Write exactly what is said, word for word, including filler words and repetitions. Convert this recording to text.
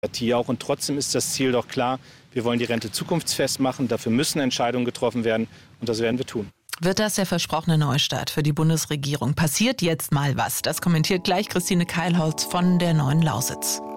Auch. Und trotzdem ist das Ziel doch klar, wir wollen die Rente zukunftsfest machen, dafür müssen Entscheidungen getroffen werden und das werden wir tun. Wird das der versprochene Neustart für die Bundesregierung? Passiert jetzt mal was? Das kommentiert gleich Christine Keilholz von der Neuen Lausitz.